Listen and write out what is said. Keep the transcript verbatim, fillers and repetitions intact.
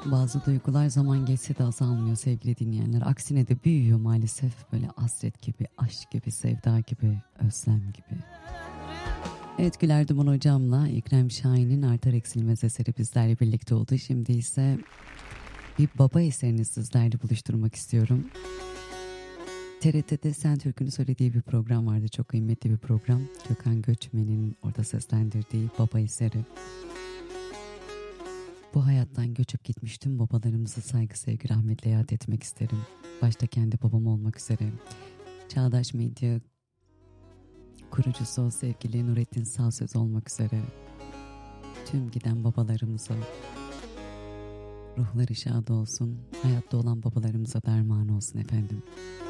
Bazı duygular zaman geçse de azalmıyor sevgili dinleyenler. Aksine de büyüyor maalesef. Böyle hasret gibi, aşk gibi, sevda gibi, özlem gibi. Evet, Güler Duman hocamla İkrem Şahin'in Artar Eksilmez eseri bizlerle birlikte oldu. Şimdi ise bir baba eserini sizlerle buluşturmak istiyorum. T R T'de Sen Türk'ünü söylediği bir program vardı. Çok kıymetli bir program. Gökhan Göçmen'in orada seslendirdiği baba eseri. Bu hayattan göçüp gitmiş tüm babalarımızı saygı, sevgi, rahmetle yad etmek isterim. Başta kendi babam olmak üzere. Çağdaş Medya kurucusu sevgili Nurettin Sağsöz olmak üzere. Tüm giden babalarımıza ruhları şad olsun. Hayatta olan babalarımıza derman olsun efendim.